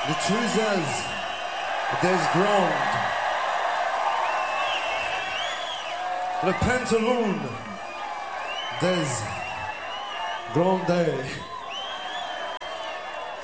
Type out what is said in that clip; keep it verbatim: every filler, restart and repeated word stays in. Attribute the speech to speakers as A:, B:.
A: The truth is, there's ground. Le pantaloon, there's grande.